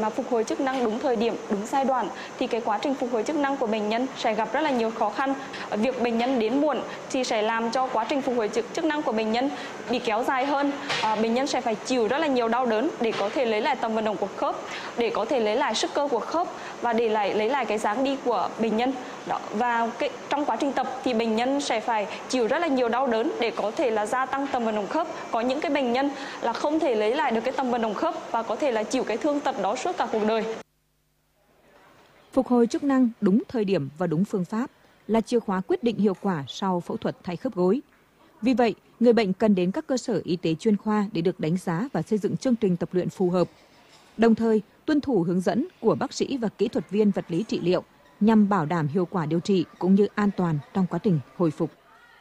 mà phục hồi chức năng đúng thời điểm, đúng giai đoạn thì cái quá trình phục hồi chức năng của bệnh nhân sẽ gặp rất là nhiều khó khăn. Việc bệnh nhân đến muộn thì sẽ làm cho quá trình phục hồi chức năng của bệnh nhân bị kéo dài hơn. Bệnh nhân sẽ phải chịu rất là nhiều đau đớn để có thể lấy lại tầm vận động của khớp, để có thể lấy lại sức cơ của khớp và để lấy lại cái dáng đi của bệnh nhân. Và trong quá trình tập thì bệnh nhân sẽ phải chịu rất là nhiều đau đớn để có thể là gia tăng tầm vận động khớp. Có những cái bệnh nhân là không thể lấy lại được cái tầm vận động khớp và có thể là chịu cái thương tật đó suốt cả cuộc đời. Phục hồi chức năng đúng thời điểm và đúng phương pháp là chìa khóa quyết định hiệu quả sau phẫu thuật thay khớp gối. Vì vậy, người bệnh cần đến các cơ sở y tế chuyên khoa để được đánh giá và xây dựng chương trình tập luyện phù hợp. Đồng thời, tuân thủ hướng dẫn của bác sĩ và kỹ thuật viên vật lý trị liệu nhằm bảo đảm hiệu quả điều trị cũng như an toàn trong quá trình hồi phục.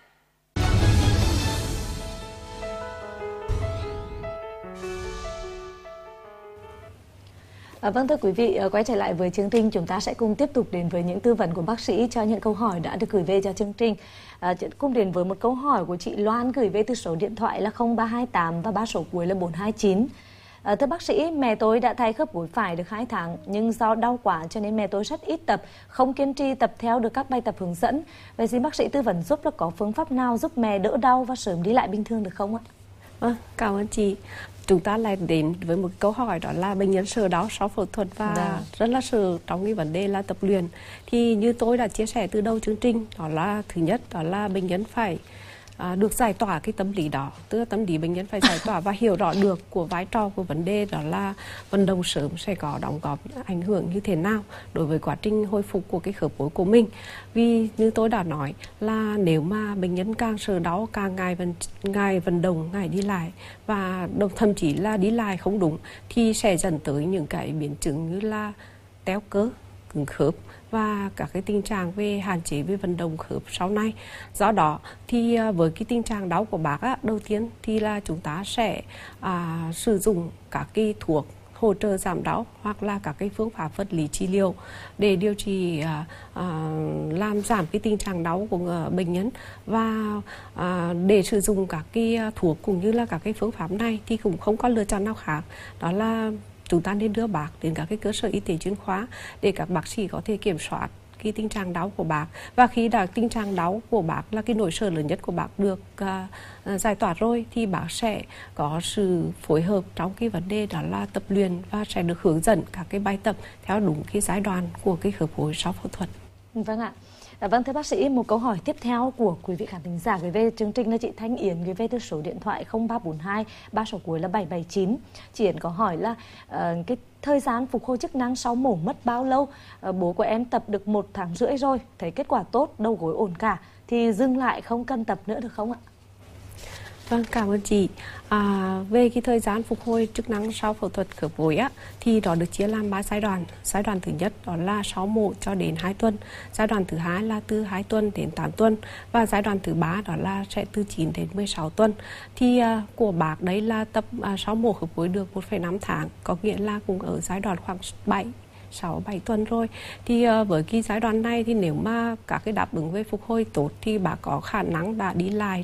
Vâng, thưa quý vị, quay trở lại với chương trình, chúng ta sẽ cùng tiếp tục đến với những tư vấn của bác sĩ cho những câu hỏi đã được gửi về cho chương trình. Cùng đến với một câu hỏi của chị Loan gửi về từ số điện thoại là 0328 và 3 số cuối là 429. Thưa bác sĩ, mẹ tôi đã thay khớp gối phải được 2 tháng, nhưng do đau quá cho nên mẹ tôi rất ít tập, không kiên trì tập theo được các bài tập hướng dẫn. Vậy xin bác sĩ tư vấn giúp là có phương pháp nào giúp mẹ đỡ đau và sớm đi lại bình thường được không ạ? Vâng, cảm ơn chị. Chúng ta lại đến với một câu hỏi đó là bệnh nhân sợ đau sau phẫu thuật và rất là sợ trong cái vấn đề là tập luyện. Thì như tôi đã chia sẻ từ đầu chương trình, đó là thứ nhất đó là bệnh nhân phải được giải tỏa cái tâm lý đó, tức là tâm lý bệnh nhân phải giải tỏa và hiểu rõ được của vai trò của vấn đề, đó là vận động sớm sẽ có đóng góp ảnh hưởng như thế nào đối với quá trình hồi phục của cái khớp gối của mình. Vì như tôi đã nói là nếu mà bệnh nhân càng sợ đau, càng ngại vận động, ngại đi lại và thậm chí là đi lại không đúng thì sẽ dẫn tới những cái biến chứng như là teo cơ, cứng khớp và các cái tình trạng về hạn chế về vận động khớp sau này. Do đó thì với cái tình trạng đau của bác đầu tiên thì là chúng ta sẽ sử dụng các cái thuốc hỗ trợ giảm đau hoặc là các cái phương pháp vật lý trị liệu để điều trị làm giảm cái tình trạng đau của bệnh nhân. Và để sử dụng các cái thuốc cũng như là các cái phương pháp này thì cũng không có lựa chọn nào khác, đó là chúng ta nên đưa bác đến các cái cơ sở y tế chuyên khoa để các bác sĩ có thể kiểm soát cái tình trạng đau của bác. Và khi đã tình trạng đau của bác là cái nỗi sợ lớn nhất của bác được giải tỏa rồi thì bác sẽ có sự phối hợp trong cái vấn đề đó là tập luyện và sẽ được hướng dẫn các cái bài tập theo đúng cái giai đoạn của cái khớp gối sau phẫu thuật. Vâng ạ. Vâng, thưa bác sĩ, một câu hỏi tiếp theo của quý vị khán thính giả gửi về chương trình là chị Thanh Yến gửi về từ số điện thoại 0342 3 số cuối là 779. Chị Yến có hỏi là cái thời gian phục hồi chức năng sau mổ mất bao lâu? Bố của em tập được 1 tháng rưỡi rồi, thấy kết quả tốt, đầu gối ổn cả, thì dừng lại không cần tập nữa được không ạ? Vâng, cảm ơn chị. Về cái thời gian phục hồi chức năng sau phẫu thuật khớp gối thì đó được chia làm 3 giai đoạn. Giai đoạn thứ nhất đó là sau mổ cho đến 2 tuần. Giai đoạn thứ hai là từ 2 tuần đến 8 tuần. Và giai đoạn thứ 3 đó là sẽ từ 9 đến 16 tuần. Thì của bác đấy là tập sau mổ khớp gối được 1,5 tháng. Có nghĩa là cũng ở giai đoạn khoảng 6-7 tuần rồi. Thì với cái giai đoạn này thì nếu mà các cái đáp ứng về phục hồi tốt thì bác có khả năng đã đi lại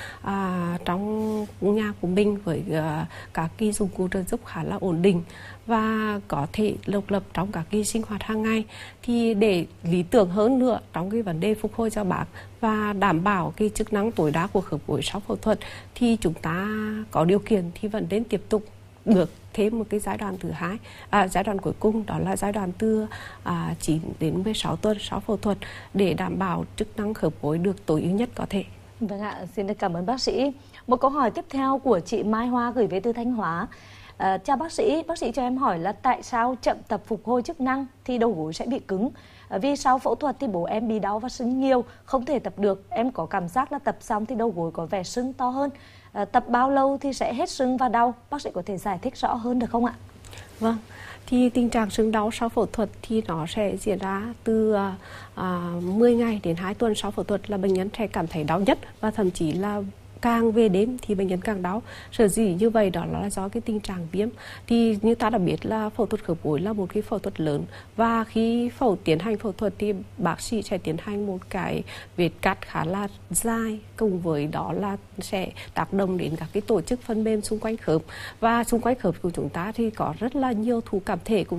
trong nhà của mình với các cái dụng cụ trợ giúp khá là ổn định và có thể độc lập trong các cái sinh hoạt hàng ngày. Thì để lý tưởng hơn nữa trong cái vấn đề phục hồi cho bác và đảm bảo cái chức năng tối đa của khớp gối sau phẫu thuật thì chúng ta có điều kiện thì vẫn nên tiếp tục được thêm một cái giai đoạn thứ hai, giai đoạn cuối cùng đó là giai đoạn từ 9 đến 16 tuần sau phẫu thuật để đảm bảo chức năng khớp gối được tối ưu nhất có thể. Vâng ạ, xin được cảm ơn bác sĩ. Một câu hỏi tiếp theo của chị Mai Hoa gửi về từ Thanh Hóa. Chào bác sĩ cho em hỏi là tại sao chậm tập phục hồi chức năng thì đầu gối sẽ bị cứng? Vì sau phẫu thuật thì bố em bị đau và sưng nhiều, không thể tập được. Em có cảm giác là tập xong thì đầu gối có vẻ sưng to hơn. Tập bao lâu thì sẽ hết sưng và đau? Bác sĩ có thể giải thích rõ hơn được không ạ? Vâng, thì tình trạng sưng đau sau phẫu thuật thì nó sẽ diễn ra từ 10 ngày đến 2 tuần sau phẫu thuật là bệnh nhân sẽ cảm thấy đau nhất và thậm chí là càng về đêm thì bệnh nhân càng đau. Sở dĩ như vậy đó là do cái tình trạng viêm. Thì như ta đã biết là phẫu thuật khớp gối là một cái phẫu thuật lớn và khi tiến hành phẫu thuật thì bác sĩ sẽ tiến hành một cái vết cắt khá là dài, cùng với đó là sẽ tác động đến các cái tổ chức phân mêm xung quanh khớp. Và xung quanh khớp của chúng ta thì có rất là nhiều thụ cảm thể cũng